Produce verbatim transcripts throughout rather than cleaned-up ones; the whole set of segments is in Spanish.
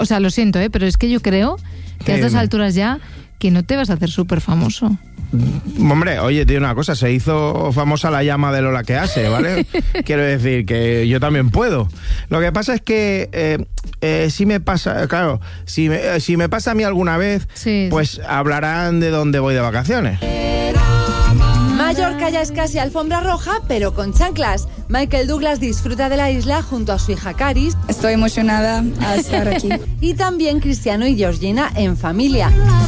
o sea, lo siento, ¿eh? Pero es que yo creo que a estas alturas ya que no te vas a hacer súper famoso. Hombre, oye, tío, una cosa, se hizo famosa la llama de Lola que hace, ¿vale? Quiero decir que yo también puedo. Lo que pasa es que eh, eh, si me pasa, claro, si me, si me pasa a mí alguna vez, sí, pues sí. hablarán de dónde voy de vacaciones. Mallorca ya es casi alfombra roja, pero con chanclas. Michael Douglas disfruta de la isla junto a su hija Caris. Estoy emocionada a estar aquí. Y también Cristiano y Georgina en familia.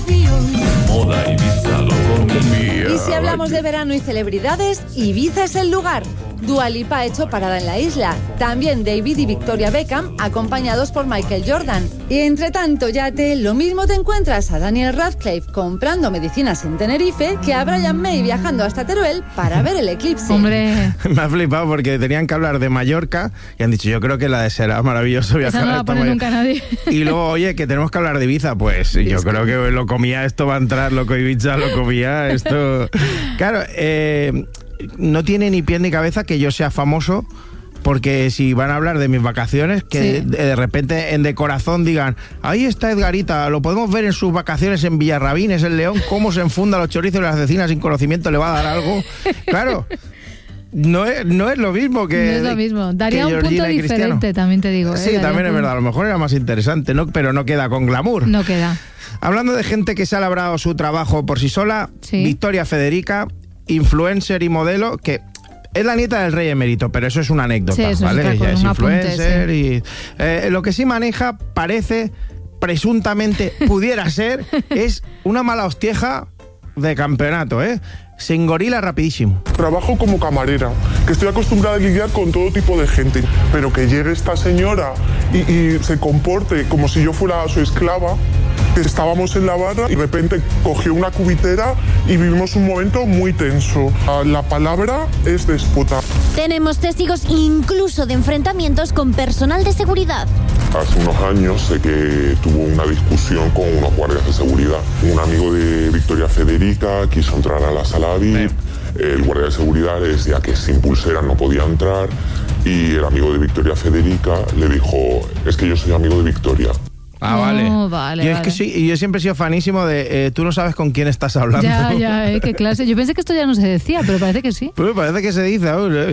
Moda Ibiza, Locomía. Y si hablamos de verano y celebridades, Ibiza es el lugar. Dua Lipa ha hecho parada en la isla. También David y Victoria Beckham, acompañados por Michael Jordan. Y entre tanto, Yate, lo mismo te encuentras a Daniel Radcliffe comprando medicinas en Tenerife que a Brian May viajando hasta Teruel para ver el eclipse. Hombre, me ha flipado porque tenían que hablar de Mallorca y han dicho, yo creo que la de será maravilloso viajar. Esa no la pone nunca nadie. Y luego, oye, que tenemos que hablar de Ibiza. Pues sí, yo creo que... que lo comía, esto va a entrar, loco Ibiza, lo comía, esto... Claro, eh... no tiene ni pie ni cabeza que yo sea famoso, porque si van a hablar de mis vacaciones, que sí. de, de repente en De Corazón digan, ahí está Edgarita, lo podemos ver en sus vacaciones en Villarrabines, en León, cómo se enfunda los chorizos y las cecinas sin conocimiento, le va a dar algo. Claro, no es, no es lo mismo que... No es lo mismo, daría un punto diferente, Cristiano. También te digo. ¿eh? Sí, también punto... es verdad, a lo mejor era más interesante, ¿no? Pero no queda con glamour. No queda. Hablando de gente que se ha labrado su trabajo por sí sola, sí. Victoria Federica, influencer y modelo, que es la nieta del rey emérito, pero eso es una anécdota, sí, eso ¿vale? Es Ella es influencer apunte, sí. y eh, lo que sí maneja, parece, presuntamente, pudiera ser, es una mala hostieja de campeonato, ¿eh? Se engorila rapidísimo. Trabajo como camarera, que estoy acostumbrada a lidiar con todo tipo de gente, pero que llegue esta señora y, y se comporte como si yo fuera su esclava. Estábamos en la barra y de repente cogió una cubitera y vivimos un momento muy tenso. La palabra es déspota. Tenemos testigos incluso de enfrentamientos con personal de seguridad. Hace unos años sé que tuvo una discusión con unos guardias de seguridad. Un amigo de Victoria Federica quiso entrar a la sala V I P. El guardia de seguridad le decía que sin pulsera no podía entrar y el amigo de Victoria Federica le dijo, es que yo soy amigo de Victoria. Ah, vale. Oh, vale, y es vale. que sí, y yo siempre he sido fanísimo de eh, tú no sabes con quién estás hablando. Ya, ya, eh, qué clase. Yo pensé que esto ya no se decía, pero parece que sí. Pero parece que se dice.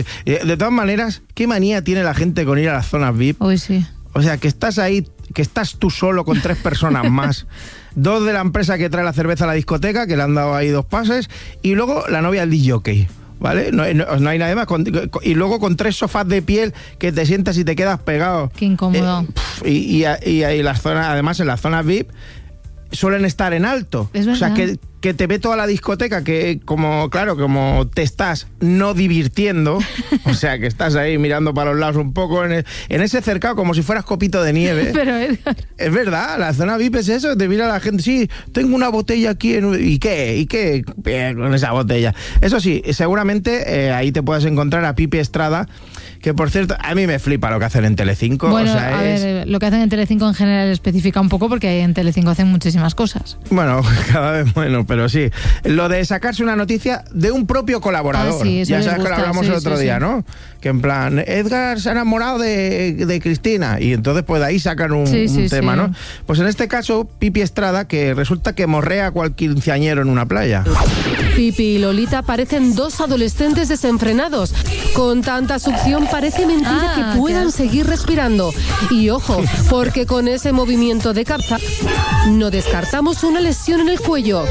De todas maneras, ¿qué manía tiene la gente con ir a las zonas V I P? Uy, sí. O sea, que estás ahí, que estás tú solo con tres personas más. Dos de la empresa que trae la cerveza a la discoteca, que le han dado ahí dos pases, y luego la novia del D J. ¿Vale? No, no, no hay nada más. Con, con, y luego con tres sofás de piel que te sientas y te quedas pegado. Qué incómodo. Eh, pf, y, y, y, y las zonas, además, en las zonas V I P suelen estar en alto. Es verdad. O sea, que, que te ve toda la discoteca, que como, claro, como te estás no divirtiendo, o sea, que estás ahí mirando para los lados un poco, en, el, en ese cercado, como si fueras copito de nieve. Pero Edgar... Es verdad, la zona V I P es eso, te mira la gente, sí, tengo una botella aquí, en, ¿y qué? ¿Y qué? Bien, con esa botella. Eso sí, seguramente eh, ahí te puedes encontrar a Pipi Estrada, que por cierto, a mí me flipa lo que hacen en Telecinco. Bueno, o sea, a es... ver, lo que hacen en Telecinco en general especifica un poco, porque en Telecinco hacen muchísimas cosas. Bueno, cada vez bueno, pero sí. Lo de sacarse una noticia de un propio colaborador. Ah, sí, eso ya sabes gusta, que lo hablamos sí, el otro sí, día, sí. ¿no? Que en plan, Edgar se ha enamorado de, de Cristina, y entonces pues de ahí sacan un, sí, sí, un tema, sí. ¿no? Pues en este caso, Pipi Estrada, que resulta que morrea a cual quinceañero en una playa. Pipi y Lolita parecen dos adolescentes desenfrenados. Con tanta succión parece mentira Ah, que puedan qué... seguir respirando. Y ojo, porque con ese movimiento de cabeza no descartamos una lesión en el cuello.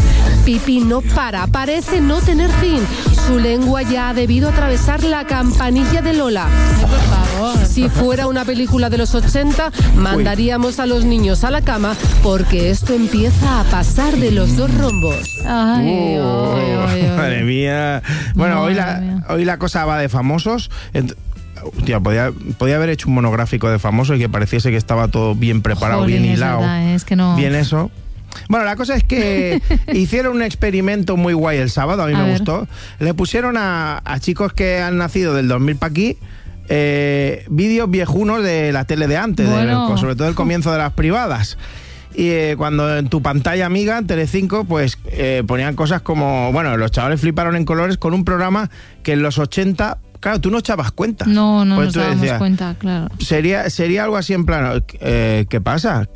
Pipi no para, parece no tener fin. Su lengua ya ha debido atravesar la campanilla de Lola. Por favor. Si fuera una película de los ochenta, mandaríamos a los niños a la cama, porque esto empieza a pasar de los dos rombos. Ay, Oh, ay, ay, ay. Madre mía. Bueno, Madre hoy la, mía. hoy la cosa va de famosos. Ent- Hostia, podía, podía haber hecho un monográfico de famosos y que pareciese que estaba todo bien preparado, Jolín, bien es hilado. verdad, es que no... Bien eso. Bueno, la cosa es que hicieron un experimento muy guay el sábado, a mí A me ver. gustó. Le pusieron a, a chicos que han nacido del dos mil para aquí eh, vídeos viejunos de la tele de antes, Bueno. de, sobre todo el comienzo de las privadas. Y eh, cuando en tu pantalla amiga, en Telecinco, pues eh, ponían cosas como, bueno, los chavales fliparon en colores con un programa que en los ochenta claro, tú no echabas cuenta. No, no Pues nos tú dábamos decías, cuenta, claro. Sería, sería algo así en plan, eh, ¿qué pasa?